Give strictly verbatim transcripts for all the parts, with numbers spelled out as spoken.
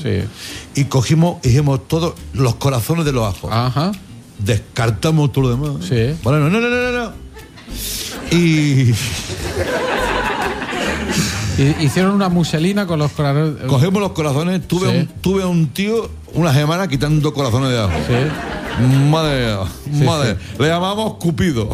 Sí. Y cogimos, hicimos todos los corazones de los ajos. Ajá. Descartamos todo lo demás. Sí. Vale, no, no, no, no, no. Y Y- Hicieron una muselina con los corazones. cogimos los corazones. Tuve, Sí. un, tuve un tío una semana quitando corazones de ajo. Sí. Madre mía, Sí, madre. Le llamamos Cupido.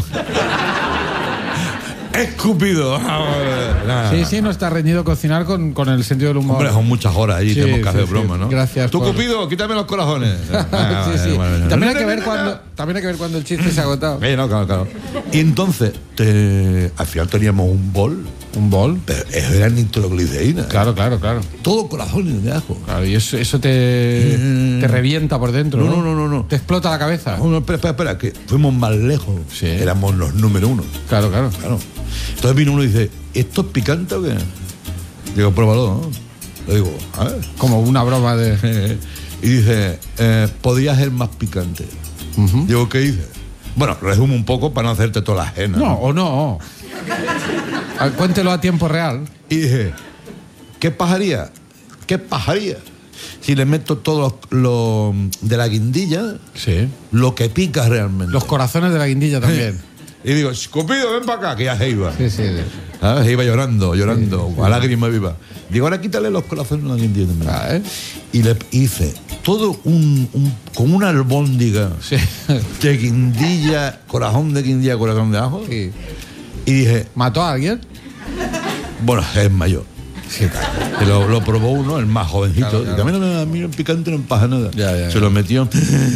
Escupido. Sí, sí, no está reñido cocinar con, con el sentido del humor. Hombre, son muchas horas ahí, Sí, tenemos que sí, hacer sí. broma, ¿no? Gracias Tú, por- Cupido, quítame los corazones. Sí, sí. También hay que ver cuando, también hay que ver cuando el chiste se ha agotado. Eh, no, claro, claro. Y entonces, te- al final teníamos un bol, Un bol. pero eso era nitroglicerina. Claro, claro, claro. Todo corazones de ajo. Claro, y eso, eso te, Mm. te revienta por dentro. No, No, no, no, no, no. Te explota la cabeza. No, no, espera, espera, espera, que fuimos más lejos. Sí. Éramos los número uno. Claro, claro. Claro. Entonces vino uno y dice, ¿esto es picante o qué? Digo, pruébalo, ¿no? Le digo, a ver. Como una broma de. Y dice, eh, podría ser más picante. Ujú. Digo, ¿qué dice? Bueno, resumo un poco para no hacerte toda la ajena. No, o no. A- Cuéntelo a tiempo real. Y dije, ¿qué pasaría? ¿Qué pasaría? Si le meto todo lo, lo de la guindilla, Sí. lo que pica realmente. Los corazones de la guindilla también. Y digo, Cupido, ven para acá, que ya se iba. Sí, sí. ¿Sabes? Se iba llorando, llorando, a lágrima viva. Digo, ahora quítale los corazones a la guindilla también. Ah, ¿eh? Y le hice todo un, un como una albóndiga Sí. de guindilla, corazón de guindilla, corazón de ajo. Sí. Y dije, ¿Mató a alguien? bueno, es mayor. Sí, claro. Que lo, lo probó uno, el más jovencito. Claro, claro. Y también a mí el picante no me pasa nada. Ya, ya, Se ya. lo metió.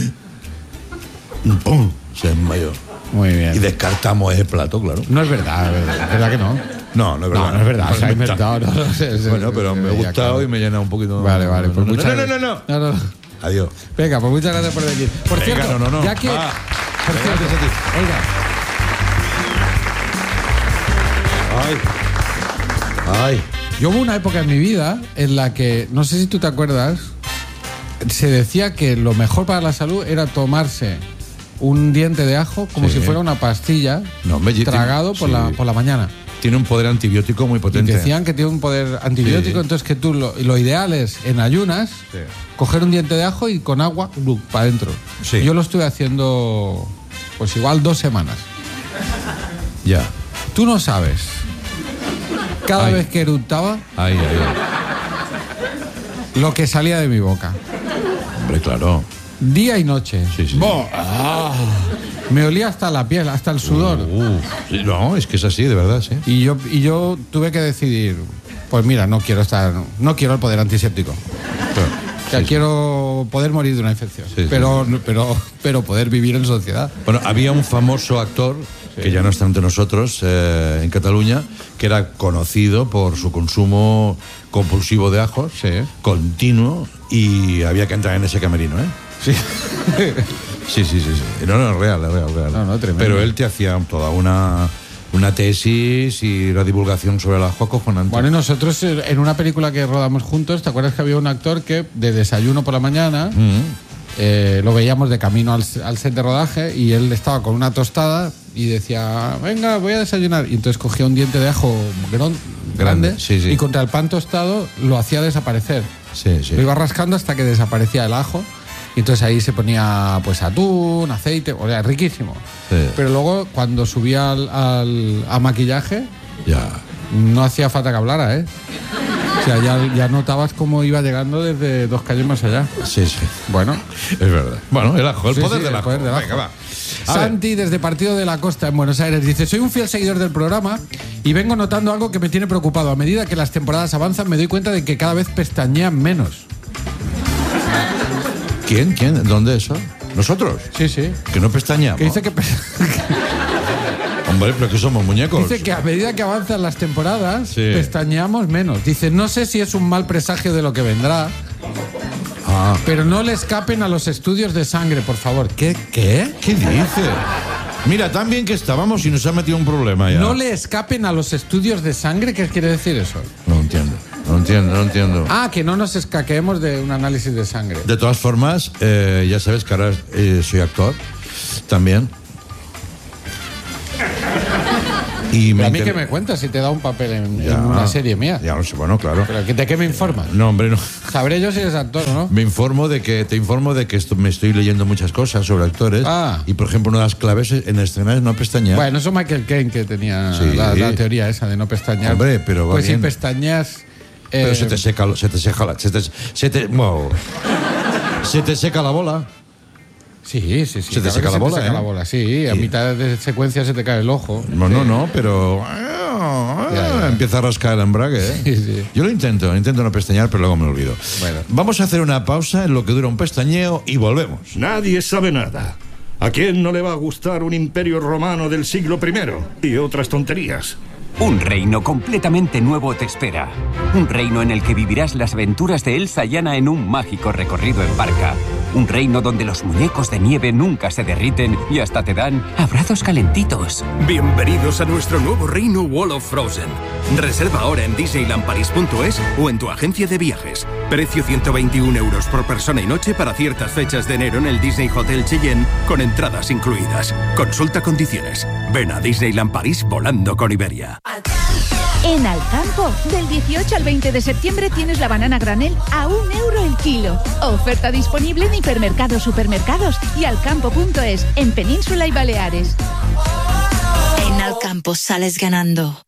¡Pum! Se desmayó. Muy bien. Y descartamos ese plato, claro. No es verdad, es verdad, es verdad que no. No, no es verdad. No, no es verdad, se ha inventa- inventado. No, no sé, se- Bueno, pero se me ha veía gustado claro. y me llena un poquito. Vale, vale. Pues no, no, muchas no, no, no, gracias. no. no, no. Adiós. Venga, pues muchas gracias por venir. Por Venga, cierto, no, no, no. ya que. Ah, por cierto, gracias a ti. oiga, Ay. Ay. yo hubo una época en mi vida en la que, no sé si tú te acuerdas, se decía que lo mejor para la salud era tomarse un diente de ajo como Sí. si fuera una pastilla No, hombre, tragado por, sí. la, por la mañana. Tiene un poder antibiótico muy Y potente. decían que tiene un poder antibiótico, Sí. entonces que tú lo, lo ideal es en ayunas Sí. coger un diente de ajo y con agua para adentro. Sí. Yo lo estuve haciendo pues igual dos semanas. Ya. Tú no sabes. Cada Ay. vez que eructaba, Ay, ay, ay. lo que salía de mi boca. Hombre, claro. Día y noche. Sí, sí. Bo- ah. Me olía hasta la piel, hasta el sudor. Uh, sí, no, es que es así, de verdad, sí. Y yo, y yo tuve que decidir, pues mira, no quiero estar, no quiero el poder antiséptico. O sea, quiero poder morir de una infección. Sí, sí. pero, pero, pero poder vivir en sociedad. Bueno, había un famoso actor, que ya no está entre nosotros, eh, en Cataluña, que era conocido por su consumo compulsivo de ajos, Sí. continuo, y había que entrar en ese camerino, ¿eh? Sí. Sí, sí, sí, sí. No, no, es real, es real, es real. No, no, tremendo. Pero él te hacía toda una, una tesis y la divulgación sobre el ajo acojonante. Bueno, y nosotros eh, en una película que rodamos juntos, ¿te acuerdas que había un actor que de desayuno por la mañana Mm. eh, lo veíamos de camino al, al set de rodaje y él estaba con una tostada y decía, venga, voy a desayunar. Y entonces cogía un diente de ajo gran- grande, Grande, sí, sí. y contra el pan tostado lo hacía desaparecer. Sí, sí. Lo iba rascando hasta que desaparecía el ajo. Y entonces ahí se ponía pues atún, aceite, o sea, riquísimo. Sí. Pero luego cuando subía al, al- a maquillaje, Ya. no hacía falta que hablara, ¿eh? O sea, ya, ya notabas cómo iba llegando desde dos calles más allá. Sí, sí. Bueno, Es verdad. Bueno, el ajo, el Sí, poder sí, del el ajo. poder del ajo. Venga, va. A ver. Santi, desde Partido de la Costa, en Buenos Aires, dice: soy un fiel seguidor del programa y vengo notando algo que me tiene preocupado. A medida que las temporadas avanzan, me doy cuenta de que cada vez pestañean menos. ¿Quién? ¿Quién? ¿Dónde eso? ¿Nosotros? Sí, sí. Que no pestañamos. Que dice que, pe- Hombre, pero que somos muñecos. dice que a medida que avanzan las temporadas, Sí. pestañeamos menos. Dice, no sé si es un mal presagio de lo que vendrá, Ah, pero no le escapen a los estudios de sangre, por favor. ¿Qué? ¿Qué? ¿qué dice? Mira, tan bien que estábamos y nos ha metido un problema ya. ¿No le escapen a los estudios de sangre? ¿Qué quiere decir eso? No entiendo, no entiendo, no entiendo. Ah, que no nos escaqueemos de un análisis de sangre. De todas formas, eh, ya sabes que ahora eh, soy actor también. Y Pero me a mí inter- que me cuentas si te da un papel en, Ya, en una serie mía. Ya lo sé, bueno, claro. ¿Pero de qué me informas? No, hombre, no. Sabré yo si eres actor o no. Me informo de que te informo de que esto, me estoy leyendo muchas cosas sobre actores. Ah. Y por ejemplo, una de las claves en escenar es no pestañear. Bueno, eso Michael Caine que tenía Sí. la, la teoría esa de no pestañear. Hombre, pero va Pues bien. si pestañeas. Pero eh, se te seca, se te seca la, se te, se te, wow. se te seca la bola. Sí, sí, sí. Se te claro seca que la bola, seca ¿eh? la bola, sí. A Sí. mitad de secuencia se te cae el ojo. No, Sí. no, no, pero Ya, ya. empieza a rascar el embrague. ¿eh? Sí, sí. Yo lo intento, intento no pestañear, pero luego me olvido. Bueno. Vamos a hacer una pausa en lo que dura un pestañeo y volvemos. Nadie sabe nada. ¿A quién no le va a gustar un imperio romano del siglo primero? Y otras tonterías. Un reino completamente nuevo te espera. Un reino en el que vivirás las aventuras de Elsa y Anna en un mágico recorrido en barca. Un reino donde los muñecos de nieve nunca se derriten y hasta te dan abrazos calentitos. Bienvenidos a nuestro nuevo reino Wall of Frozen. Reserva ahora en disneyland paris punto es o en tu agencia de viajes. Precio ciento veintiún euros por persona y noche para ciertas fechas de enero en el Disney Hotel Cheyenne con entradas incluidas. Consulta condiciones. Ven a Disneyland París volando con Iberia. En Alcampo, del dieciocho al veinte de septiembre tienes la banana granel a un euro el kilo. Oferta disponible en hipermercados, supermercados y alcampo punto es en Península y Baleares. En Alcampo sales ganando.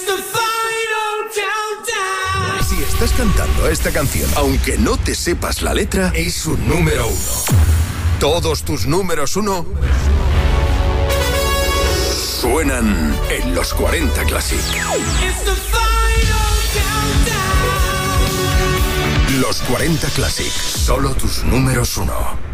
Si estás cantando esta canción, aunque no te sepas la letra, es un número uno. Todos tus números uno suenan en los cuarenta Classic. Los cuarenta Classic, solo tus números uno.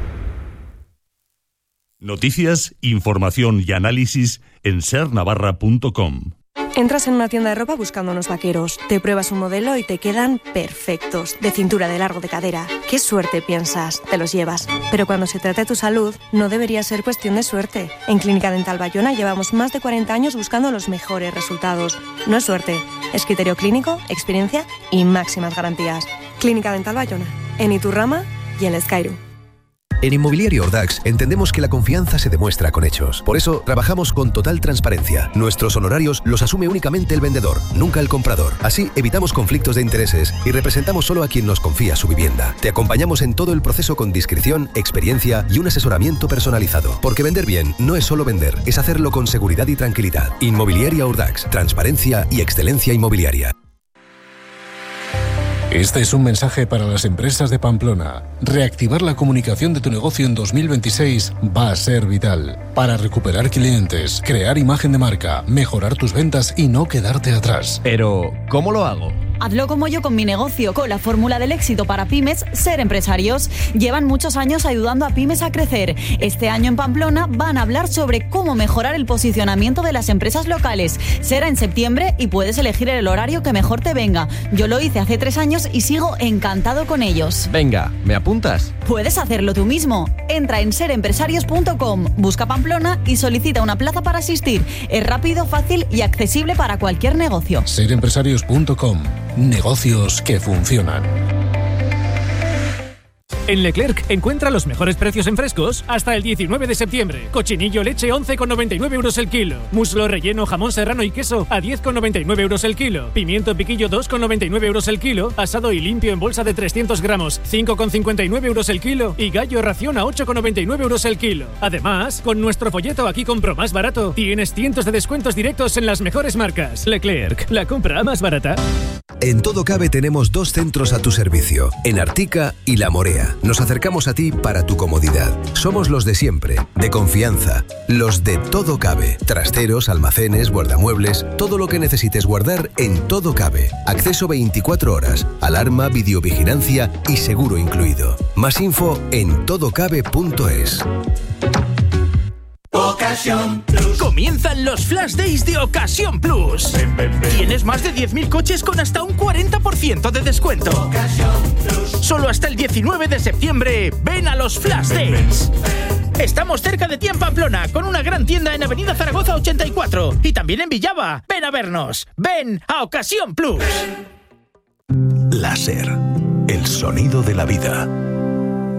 Noticias, información y análisis en ser navarra punto com. Entras en una tienda de ropa buscando unos vaqueros, te pruebas un modelo y te quedan perfectos, de cintura, de largo, de cadera. ¡Qué suerte!, piensas, te los llevas. Pero cuando se trata de tu salud, no debería ser cuestión de suerte. En Clínica Dental Bayona llevamos más de cuarenta años buscando los mejores resultados. No es suerte, es criterio clínico, experiencia y máximas garantías. Clínica Dental Bayona, en Iturrama y en El Escairu. En Inmobiliaria Ordax entendemos que la confianza se demuestra con hechos. Por eso trabajamos con total transparencia. Nuestros honorarios los asume únicamente el vendedor, nunca el comprador. Así evitamos conflictos de intereses y representamos solo a quien nos confía su vivienda. Te acompañamos en todo el proceso con discreción, experiencia y un asesoramiento personalizado. Porque vender bien no es solo vender, es hacerlo con seguridad y tranquilidad. Inmobiliaria Ordax, transparencia y excelencia inmobiliaria. Este es un mensaje para las empresas de Pamplona. Reactivar la comunicación de tu negocio en dos mil veintiséis va a ser vital para recuperar clientes, crear imagen de marca, mejorar tus ventas y no quedarte atrás. Pero, ¿cómo lo hago? Hazlo como yo con mi negocio, con la fórmula del éxito para pymes, Ser Empresarios. Llevan muchos años ayudando a pymes a crecer. Este año en Pamplona van a hablar sobre cómo mejorar el posicionamiento de las empresas locales. Será en septiembre y puedes elegir el horario que mejor te venga. Yo lo hice hace tres años y sigo encantado con ellos. Venga, ¿me apuntas? Puedes hacerlo tú mismo. Entra en ser empresarios punto com, busca Pamplona y solicita una plaza para asistir. Es rápido, fácil y accesible para cualquier negocio. ser empresarios punto com. Negocios que funcionan. En Leclerc encuentra los mejores precios en frescos hasta el diecinueve de septiembre. Cochinillo leche once con noventa y nueve euros el kilo. Muslo relleno jamón serrano y queso a diez con noventa y nueve euros el kilo. Pimiento piquillo dos con noventa y nueve euros el kilo. Asado y limpio en bolsa de trescientos gramos cinco con cincuenta y nueve euros el kilo. Y gallo ración a ocho con noventa y nueve euros el kilo. Además, con nuestro folleto Aquí compro más barato, tienes cientos de descuentos directos en las mejores marcas. Leclerc, la compra más barata. En Todo Cabe tenemos dos centros a tu servicio, en Artica y La Morea. Nos acercamos a ti para tu comodidad. Somos los de siempre, de confianza, los de Todo Cabe. Trasteros, almacenes, guardamuebles, todo lo que necesites guardar en Todo Cabe. Acceso veinticuatro horas, alarma, videovigilancia y seguro incluido. Más info en todo cabe punto es. Ocasión Plus. Comienzan los Flash Days de Ocasión Plus. Ven, ven, ven. Tienes más de diez mil coches con hasta un cuarenta por ciento de descuento. Ocasión Plus. Solo hasta el diecinueve de septiembre. Ven a los Flash ven, Days. Ven, ven. Estamos cerca de ti en Pamplona, con una gran tienda en Avenida Zaragoza ochenta y cuatro. Y también en Villava. Ven a vernos. Ven a Ocasión Plus. Láser. El sonido de la vida.